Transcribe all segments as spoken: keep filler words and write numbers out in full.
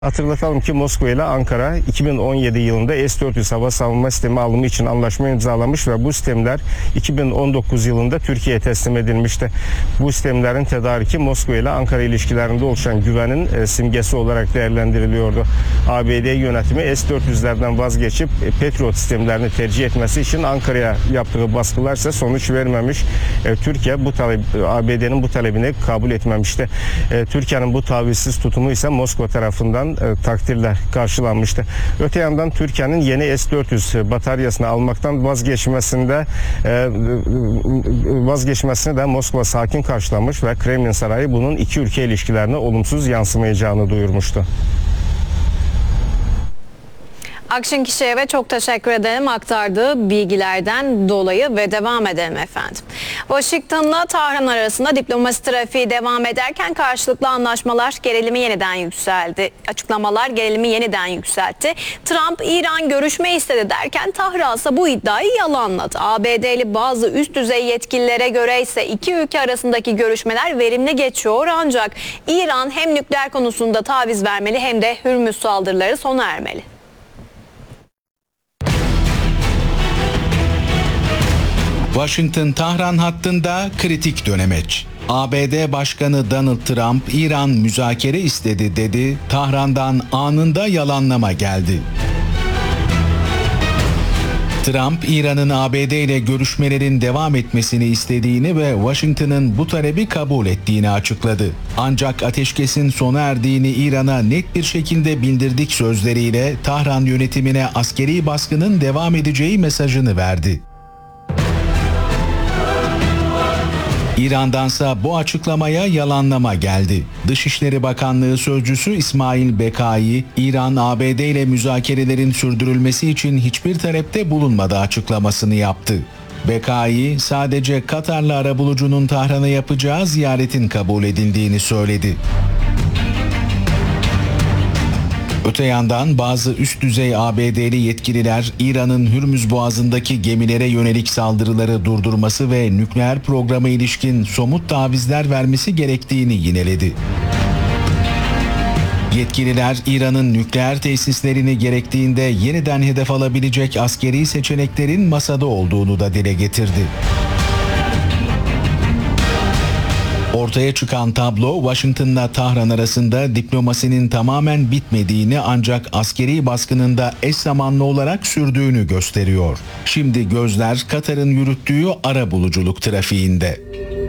Hatırlatalım ki Moskova ile Ankara iki bin on yedi yılında S dört yüz hava savunma sistemi alımı için anlaşma imzalamış ve bu sistemler iki bin on dokuz yılında Türkiye'ye teslim edilmişti. Bu sistemlerin tedariki Moskova ile Ankara ilişkilerinde oluşan güvenin e, simgesi olarak değerlendiriliyordu. A B D yönetimi S dört yüzlerden vazgeçip e, Patriot sistemlerini tercih etmesi için Ankara'ya yaptığı baskılar ise sonuç vermemiş. E, Türkiye bu talep, A B D'nin bu talebini kabul etmemişti. E, Türkiye'nin bu tavizsiz tutumu ise Moskova tarafından E, takdirle karşılanmıştı. Öte yandan Türkiye'nin yeni S dört yüz bataryasını almaktan vazgeçmesinde e, vazgeçmesini de Moskova sakin karşılamış ve Kremlin Sarayı bunun iki ülke ilişkilerine olumsuz yansımayacağını duyurmuştu. Akşin Kişiyev'e çok teşekkür ederim aktardığı bilgilerden dolayı ve devam edelim efendim. Washington'la Tahran arasında diplomasi trafiği devam ederken karşılıklı anlaşmalar gerilimi yeniden yükseldi. Açıklamalar gerilimi yeniden yükseltti. Trump İran görüşme istedi derken Tahran ise bu iddiayı yalanladı. A B D'li bazı üst düzey yetkililere göre ise iki ülke arasındaki görüşmeler verimli geçiyor ancak İran hem nükleer konusunda taviz vermeli hem de Hürmüz saldırıları sona ermeli. Washington-Tahran hattında kritik dönemeç. A B D Başkanı Donald Trump, İran müzakere istedi dedi, Tahran'dan anında yalanlama geldi. Trump, İran'ın A B D ile görüşmelerin devam etmesini istediğini ve Washington'ın bu talebi kabul ettiğini açıkladı. Ancak ateşkesin sona erdiğini İran'a net bir şekilde bildirdik sözleriyle Tahran yönetimine askeri baskının devam edeceği mesajını verdi. İran'dansa bu açıklamaya yalanlama geldi. Dışişleri Bakanlığı Sözcüsü İsmail Bekai, İran A B D ile müzakerelerin sürdürülmesi için hiçbir talepte bulunmadı açıklamasını yaptı. Bekai, sadece Katarlı arabulucunun Tahran'a yapacağı ziyaretin kabul edildiğini söyledi. Öte yandan bazı üst düzey A B D'li yetkililer İran'ın Hürmüz Boğazı'ndaki gemilere yönelik saldırıları durdurması ve nükleer programa ilişkin somut tavizler vermesi gerektiğini yineledi. Yetkililer İran'ın nükleer tesislerini gerektiğinde yeniden hedef alabilecek askeri seçeneklerin masada olduğunu da dile getirdi. Ortaya çıkan tablo Washington'la Tahran arasında diplomasinin tamamen bitmediğini ancak askeri baskının da eş zamanlı olarak sürdüğünü gösteriyor. Şimdi gözler Katar'ın yürüttüğü arabuluculuk trafiğinde.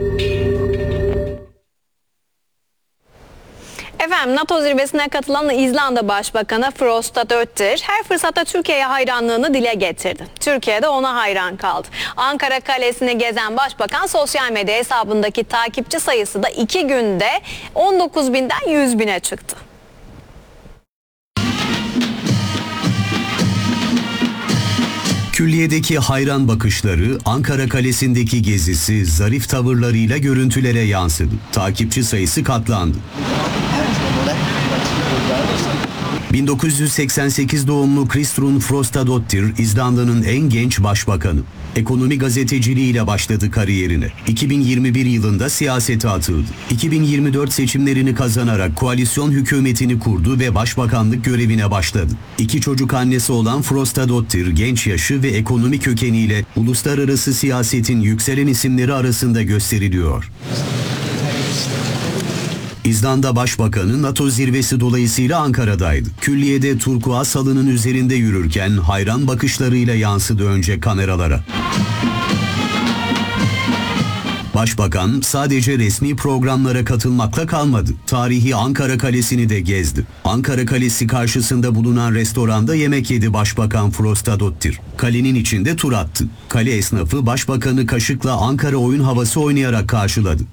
Efendim, NATO zirvesine katılan İzlanda Başbakanı Frostadotir her fırsatta Türkiye'ye hayranlığını dile getirdi. Türkiye de ona hayran kaldı. Ankara Kalesi'ni gezen Başbakan sosyal medya hesabındaki takipçi sayısı da iki günde on dokuz binden yüz bine çıktı. Külliye'deki hayran bakışları, Ankara Kalesi'ndeki gezisi zarif tavırlarıyla görüntülere yansıdı. Takipçi sayısı katlandı. bin dokuz yüz seksen sekiz doğumlu Kristrún Frostadóttir, İzlanda'nın en genç başbakanı. Ekonomi gazeteciliğiyle başladı kariyerine. iki bin yirmi bir yılında siyasete atıldı. iki bin yirmi dört seçimlerini kazanarak koalisyon hükümetini kurdu ve başbakanlık görevine başladı. İki çocuk annesi olan Frostadóttir, genç yaşı ve ekonomi kökeniyle uluslararası siyasetin yükselen isimleri arasında gösteriliyor. İzlanda Başbakanı NATO zirvesi dolayısıyla Ankara'daydı. Külliye'de turkuaz halının üzerinde yürürken hayran bakışlarıyla yansıdı önce kameralara. Başbakan sadece resmi programlara katılmakla kalmadı. Tarihi Ankara Kalesi'ni de gezdi. Ankara Kalesi karşısında bulunan restoranda yemek yedi Başbakan Frostadóttir. Kalenin içinde tur attı. Kale esnafı Başbakanı kaşıkla Ankara oyun havası oynayarak karşıladı.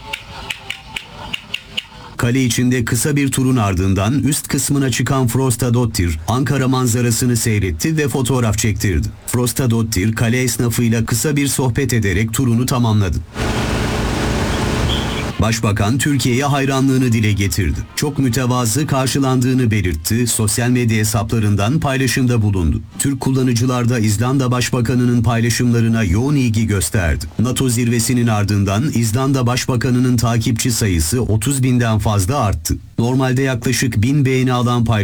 Kale içinde kısa bir turun ardından üst kısmına çıkan Frostadóttir, Ankara manzarasını seyretti ve fotoğraf çektirdi. Frostadóttir, kale esnafıyla kısa bir sohbet ederek turunu tamamladı. Başbakan Türkiye'ye hayranlığını dile getirdi. Çok mütevazı karşılandığını belirtti, sosyal medya hesaplarından paylaşımda bulundu. Türk kullanıcılar da İzlanda Başbakanı'nın paylaşımlarına yoğun ilgi gösterdi. NATO zirvesinin ardından İzlanda Başbakanı'nın takipçi sayısı otuz binden fazla arttı. Normalde yaklaşık bin beğeni alan paylaşımlar